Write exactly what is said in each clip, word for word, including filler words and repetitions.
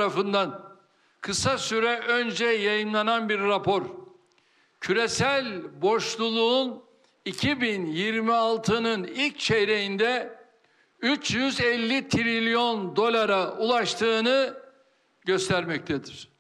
tarafından kısa süre önce yayımlanan bir rapor, küresel borçluluğun iki bin yirmi altının ilk çeyreğinde üç yüz elli trilyon dolara ulaştığını göstermektedir.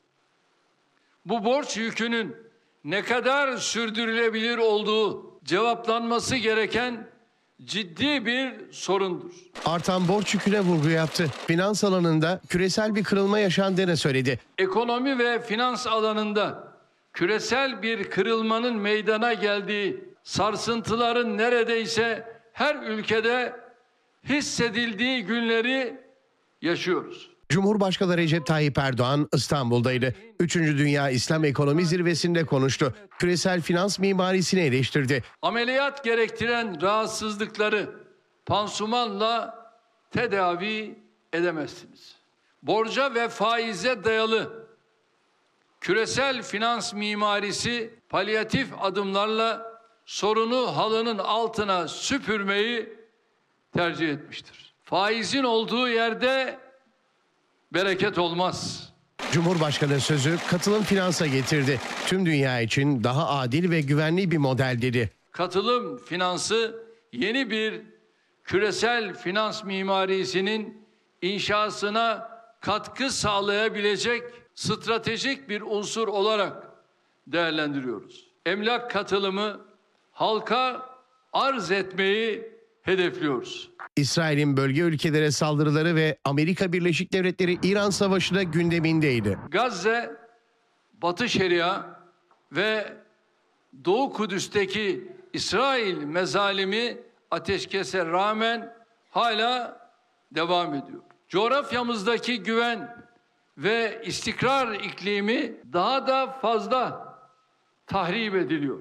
Bu borç yükünün ne kadar sürdürülebilir olduğu cevaplanması gereken ciddi bir sorundur. Artan borç yüküne vurgu yaptı. Finans alanında küresel bir kırılma yaşandığını söyledi. Ekonomi ve finans alanında küresel bir kırılmanın meydana geldiği, sarsıntıların neredeyse her ülkede hissedildiği günleri yaşıyoruz. Cumhurbaşkanı Recep Tayyip Erdoğan İstanbul'daydı. Üçüncü Dünya İslam Ekonomi Zirvesi'nde konuştu. Küresel finans mimarisini eleştirdi. Ameliyat gerektiren rahatsızlıkları pansumanla tedavi edemezsiniz. Borca ve faize dayalı küresel finans mimarisi palyatif adımlarla sorunu halının altına süpürmeyi tercih etmiştir. Faizin olduğu yerde bereket olmaz. Cumhurbaşkanı sözü katılım finansa getirdi. Tüm dünya için daha adil ve güvenli bir model dedi. Katılım finansı yeni bir küresel finans mimarisinin inşasına katkı sağlayabilecek stratejik bir unsur olarak değerlendiriyoruz. Emlak katılımı halka arz etmeyi hedefliyoruz. İsrail'in bölge ülkelere saldırıları ve Amerika Birleşik Devletleri İran Savaşı da gündemindeydi. Gazze, Batı Şeria ve Doğu Kudüs'teki İsrail mezalimi ateşkese rağmen hala devam ediyor. Coğrafyamızdaki güven ve istikrar iklimi daha da fazla tahrip ediliyor.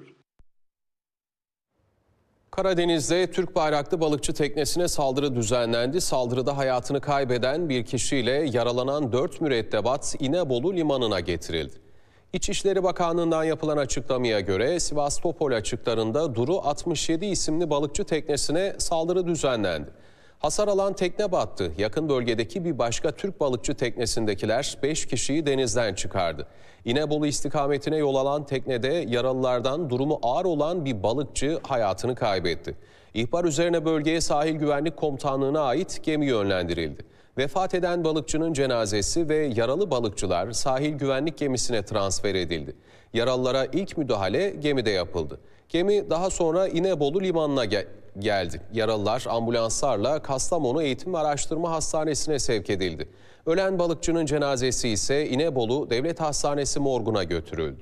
Karadeniz'de Türk bayraklı balıkçı teknesine saldırı düzenlendi. Saldırıda hayatını kaybeden bir kişiyle yaralanan dört mürettebat İnebolu limanına getirildi. İçişleri Bakanlığı'ndan yapılan açıklamaya göre Sivastopol açıklarında Duru altmış yedi isimli balıkçı teknesine saldırı düzenlendi. Hasar alan tekne battı. Yakın bölgedeki bir başka Türk balıkçı teknesindekiler beş kişiyi denizden çıkardı. İnebolu istikametine yol alan teknede yaralılardan durumu ağır olan bir balıkçı hayatını kaybetti. İhbar üzerine bölgeye Sahil Güvenlik Komutanlığı'na ait gemi yönlendirildi. Vefat eden balıkçının cenazesi ve yaralı balıkçılar sahil güvenlik gemisine transfer edildi. Yaralılara ilk müdahale gemide yapıldı. Gemi daha sonra İnebolu limanına gel geldi. Yaralılar ambulanslarla Kastamonu Eğitim ve Araştırma Hastanesi'ne sevk edildi. Ölen balıkçının cenazesi ise İnebolu Devlet Hastanesi morguna götürüldü.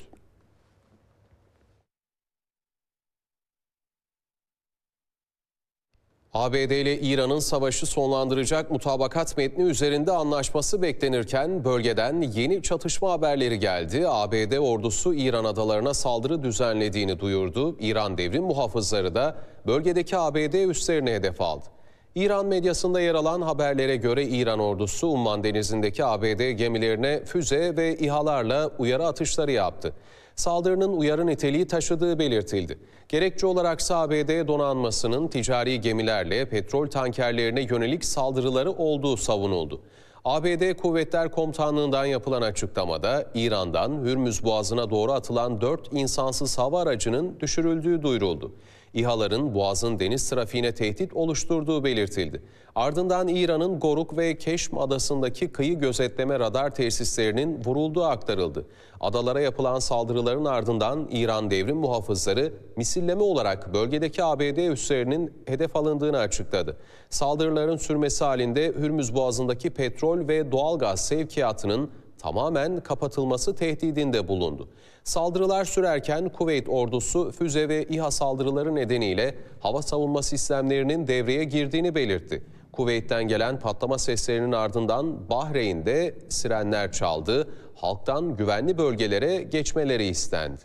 A B D ile İran'ın savaşı sonlandıracak mutabakat metni üzerinde anlaşması beklenirken bölgeden yeni çatışma haberleri geldi. A B D ordusu İran adalarına saldırı düzenlediğini duyurdu. İran devrim muhafızları da bölgedeki A B D üslerini hedef aldı. İran medyasında yer alan haberlere göre İran ordusu Umman Denizi'ndeki A B D gemilerine füze ve İHA'larla uyarı atışları yaptı. Saldırının uyarı niteliği taşıdığı belirtildi. Gerekçe olaraksa A B D donanmasının ticari gemilerle petrol tankerlerine yönelik saldırıları olduğu savunuldu. A B D Kuvvetler Komutanlığı'ndan yapılan açıklamada İran'dan Hürmüz Boğazı'na doğru atılan dört insansız hava aracının düşürüldüğü duyuruldu. İHA'ların Boğaz'ın deniz trafiğine tehdit oluşturduğu belirtildi. Ardından İran'ın Goruk ve Keşm adasındaki kıyı gözetleme radar tesislerinin vurulduğu aktarıldı. Adalara yapılan saldırıların ardından İran devrim muhafızları misilleme olarak bölgedeki A B D üslerinin hedef alındığını açıkladı. Saldırıların sürmesi halinde Hürmüz Boğazı'ndaki petrol ve doğalgaz sevkiyatının tamamen kapatılması tehdidinde bulundu. Saldırılar sürerken Kuveyt ordusu füze ve İHA saldırıları nedeniyle hava savunma sistemlerinin devreye girdiğini belirtti. Kuveyt'ten gelen patlama seslerinin ardından Bahreyn'de sirenler çaldı. Halktan güvenli bölgelere geçmeleri istendi.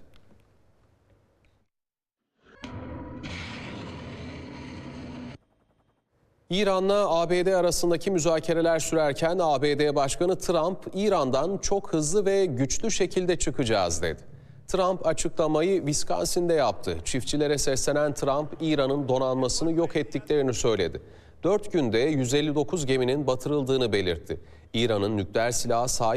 İran'la A B D arasındaki müzakereler sürerken A B D Başkanı Trump, İran'dan çok hızlı ve güçlü şekilde çıkacağız dedi. Trump açıklamayı Wisconsin'de yaptı. Çiftçilere seslenen Trump, İran'ın donanmasını yok ettiklerini söyledi. Dört günde yüz elli dokuz geminin batırıldığını belirtti. İran'ın nükleer silaha sahip